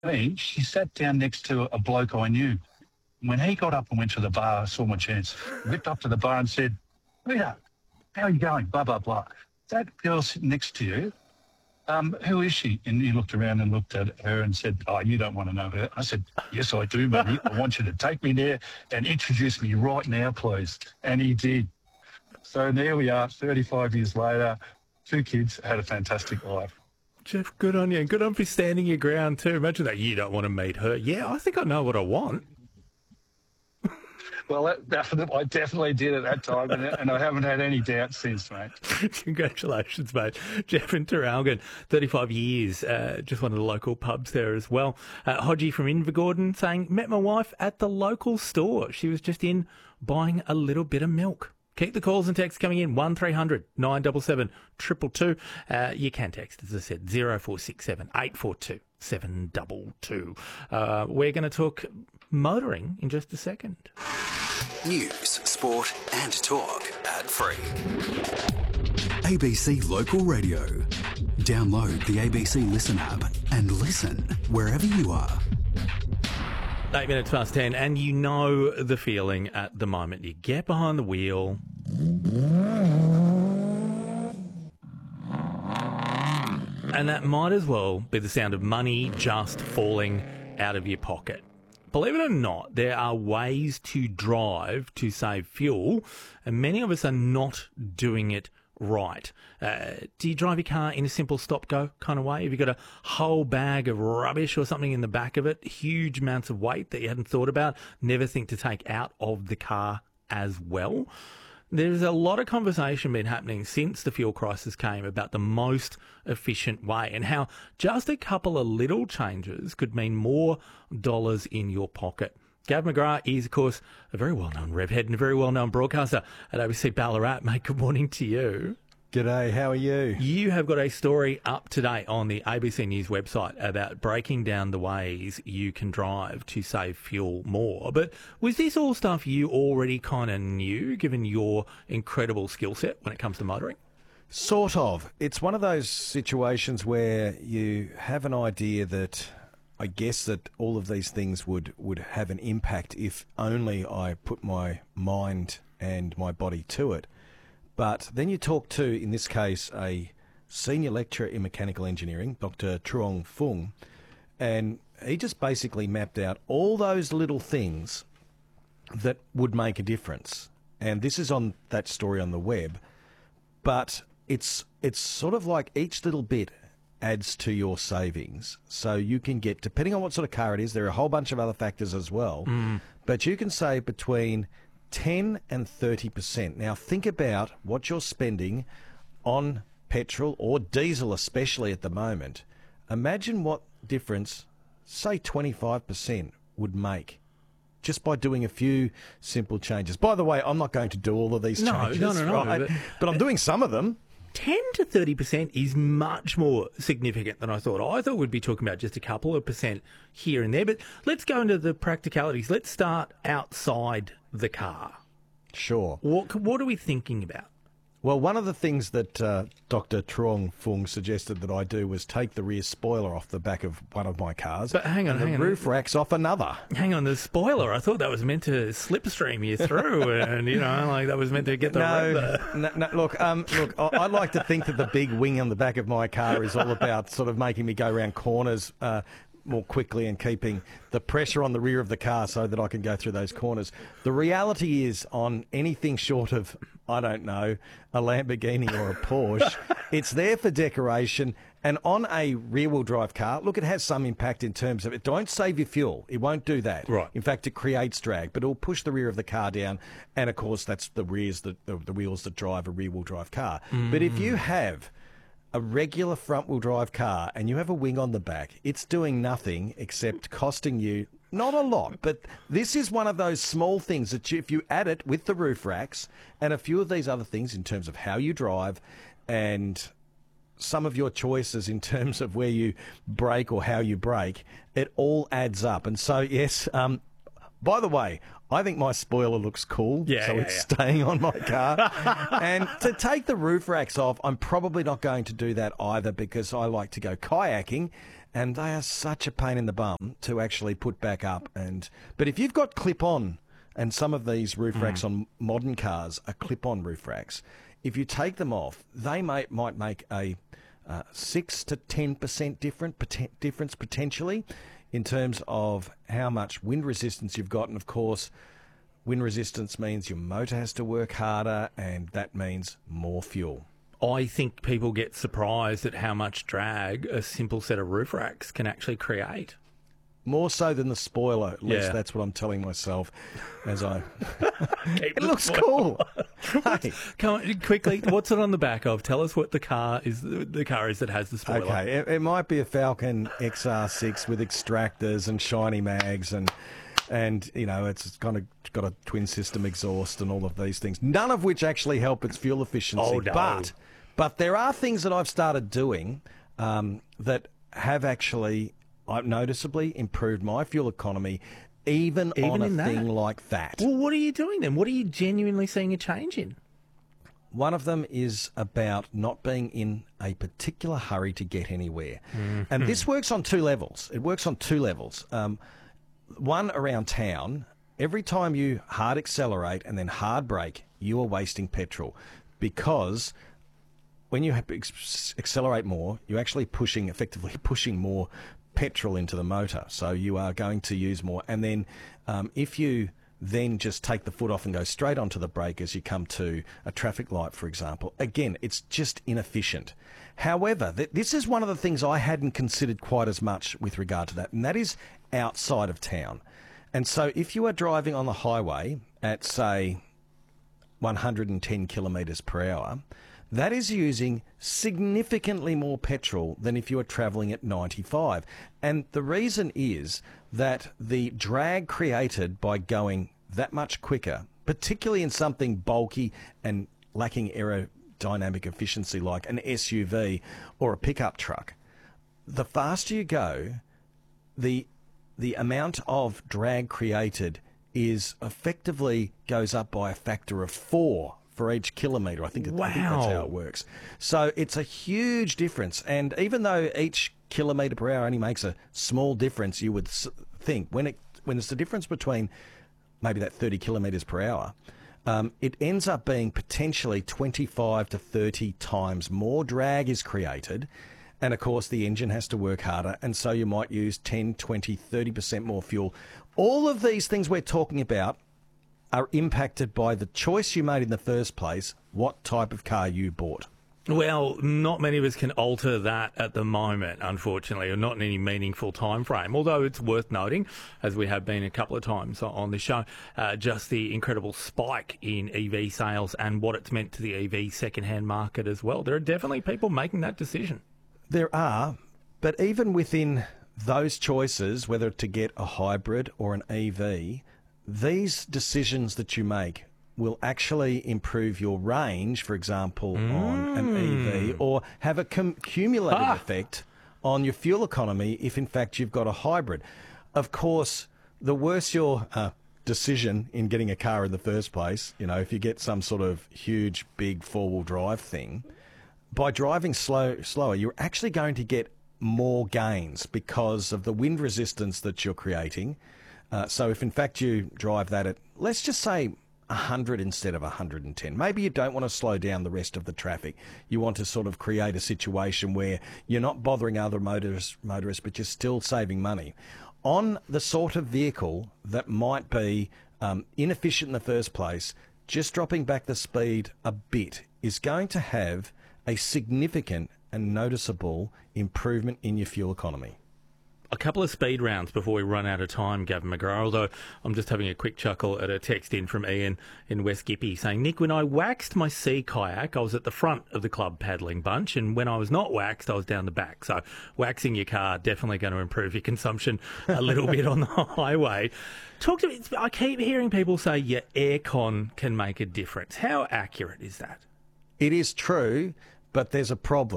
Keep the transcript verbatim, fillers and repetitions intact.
me, she sat down next to a bloke I knew. When he got up and went to the bar, I saw my chance, whipped up to the bar and said, Rita, how are you going? Blah, blah, blah. That girl sitting next to you, um, who is she? And he looked around and looked at her and said, oh, you don't want to know her. I said, yes, I do, mate. I want you to take me there and introduce me right now, please. And he did. So there we are, thirty-five years later, two kids, had a fantastic life. Jeff, good on you. And good on for standing your ground too. Imagine that you don't want to meet her. Yeah, I think I know what I want. Well, that, that, I definitely did at that time, and, and I haven't had any doubts since, mate. Congratulations, mate. Jeff in Traralgon, thirty-five years, uh, just one of the local pubs there as well. Uh, Hodgie from Invergordon saying, met my wife at the local store. She was just in buying a little bit of milk. Keep the calls and texts coming in, one three hundred nine seven seven two two two. Uh, you can text, as I said, zero four six seven eight four two seven two two. Uh, we're going to talk motoring in just a second. News, sport and talk ad-free. A B C Local Radio. Download the A B C Listen app and listen wherever you are. Eight minutes past ten, and you know the feeling at the moment. You get behind the wheel. And that might as well be the sound of money just falling out of your pocket. Believe it or not, there are ways to drive to save fuel, and many of us are not doing it right. Uh, do you drive your car in a simple stop-go kind of way? Have you got a whole bag of rubbish or something in the back of it, huge amounts of weight that you hadn't thought about, never think to take out of the car as well? There's a lot of conversation been happening since the fuel crisis came about the most efficient way and how just a couple of little changes could mean more dollars in your pocket. Gav McGrath is, of course, a very well-known rev head and a very well-known broadcaster at A B C Ballarat. Mate, good morning to you. G'day, how are you? You have got a story up to date on the A B C News website about breaking down the ways you can drive to save fuel more. But was this all stuff you already kind of knew, given your incredible skill set when it comes to motoring? Sort of. It's one of those situations where you have an idea that I guess that all of these things would, would have an impact if only I put my mind and my body to it. But then you talk to, in this case, a senior lecturer in mechanical engineering, Doctor Truong Fung, and he just basically mapped out all those little things that would make a difference. And this is on that story on the web, but it's it's sort of like each little bit adds to your savings. So you can get, depending on what sort of car it is, there are a whole bunch of other factors as well, mm. but you can save between ten and thirty percent. Now think about what you're spending on petrol or diesel, especially at the moment. Imagine what difference, say twenty-five percent would make just by doing a few simple changes. By the way, I'm not going to do all of these no, changes, no, no, no, right? but, but I'm doing some of them. ten to thirty percent is much more significant than I thought. I thought we'd be talking about just a couple of percent here and there. But let's go into the practicalities. Let's start outside the car. Sure. What, what are we thinking about? Well, one of the things that uh, Doctor Truong Fung suggested that I do was take the rear spoiler off the back of one of my cars. But hang on, and hang the on. roof racks off another. Hang on, the spoiler. I thought that was meant to slipstream you through, and you know, like that was meant to get the no, no, no. Look, um, look. I, I like to think that the big wing on the back of my car is all about sort of making me go around corners Uh, more quickly and keeping the pressure on the rear of the car so that I can go through those corners. The reality is, on anything short of, I don't know, a Lamborghini or a Porsche, it's there for decoration. And on a rear-wheel drive car, look, it has some impact in terms of it don't save your fuel. It won't do that. Right. In fact, it creates drag, but it'll push the rear of the car down. And, of course, that's the rears, that, the, the wheels that drive a rear-wheel drive car. Mm. But if you have a regular front-wheel drive car and you have a wing on the back, it's doing nothing except costing you not a lot. But this is one of those small things that you, if you add it with the roof racks and a few of these other things in terms of how you drive and some of your choices in terms of where you brake or how you brake, it all adds up. And so, yes, um, by the way, I think my spoiler looks cool, yeah, so yeah, it's yeah. staying on my car. And to take the roof racks off, I'm probably not going to do that either because I like to go kayaking. and they are such a pain in the bum to actually put back up. And But if you've got clip-on, and some of these roof Mm. racks on modern cars are clip-on roof racks, if you take them off, they may, might make a uh, six to ten percent different, poten- difference potentially in terms of how much wind resistance you've got. And, of course, wind resistance means your motor has to work harder, and that means more fuel. I think people get surprised at how much drag a simple set of roof racks can actually create. More so than the spoiler, at least Yeah. that's what I'm telling myself as I... Keep It the looks spoiler. cool. Hey. Come on, quickly, what's it on the back of? Tell us what the car is. The car is that has the spoiler. Okay, it, it might be a Falcon X R six with extractors and shiny mags, and and you know it's kind of got a twin system exhaust and all of these things. None of which actually help its fuel efficiency. Oh, no. But but there are things that I've started doing um, that have actually I've noticeably improved my fuel economy, even, Even on a in that? thing like that. Well, what are you doing then? What are you genuinely seeing a change in? One of them is about not being in a particular hurry to get anywhere. And this works on two levels. It works on two levels. Um, one around town, every time you hard accelerate and then hard brake, you are wasting petrol, because when you have ex- accelerate more, you're actually pushing, effectively pushing more petrol into the motor. So you are going to use more. And then um, if you then just take the foot off and go straight onto the brake as you come to a traffic light, for example, again, it's just inefficient. However, th- this is one of the things I hadn't considered quite as much with regard to that, and that is outside of town. And so if you are driving on the highway at, say, one hundred ten kilometres per hour, that is using significantly more petrol than if you are travelling at ninety-five. And the reason is that the drag created by going that much quicker, particularly in something bulky and lacking aerodynamic efficiency like an S U V or a pickup truck, the faster you go, the the amount of drag created is effectively goes up by a factor of four for each kilometre. I think, it, I think that's how Wow. it works. So it's a huge difference. And even though each kilometre per hour only makes a small difference, you would s- think when it when it's the difference between maybe that thirty kilometres per hour, um, it ends up being potentially twenty-five to thirty times more drag is created. And, of course, the engine has to work harder, and so you might use ten, twenty, thirty percent more fuel. All of these things we're talking about are impacted by the choice you made in the first place, what type of car you bought. Well, not many of us can alter that at the moment, unfortunately, or not in any meaningful time frame. Although it's worth noting, as we have been a couple of times on the show, uh, just the incredible spike in E V sales and what it's meant to the E V second-hand market as well. There are definitely people making that decision. There are, but even within those choices, whether to get a hybrid or an E V, these decisions that you make will actually improve your range, for example, on an E V, or have a cum- cumulative Ah. effect on your fuel economy if, in fact, you've got a hybrid. Of course, the worse your uh, decision in getting a car in the first place, you know, if you get some sort of huge, big four-wheel drive thing, by driving slow, slower, you're actually going to get more gains because of the wind resistance that you're creating. Uh, so if, in fact, you drive that at, let's just say, one hundred instead of one hundred ten, maybe you don't want to slow down the rest of the traffic. You want to sort of create a situation where you're not bothering other motorists, motorists but you're still saving money. On the sort of vehicle that might be um, inefficient in the first place, just dropping back the speed a bit is going to have a significant and noticeable improvement in your fuel economy. A couple of speed rounds before we run out of time, Gavin McGrath, although I'm just having a quick chuckle at a text in from Ian in West Gippy saying, Nick, when I waxed my sea kayak, I was at the front of the club paddling bunch, and when I was not waxed, I was down the back. So waxing your car definitely going to improve your consumption a little bit on the highway. Talk to me. I keep hearing people say your aircon can make a difference. How accurate is that? It is true, but there's a problem.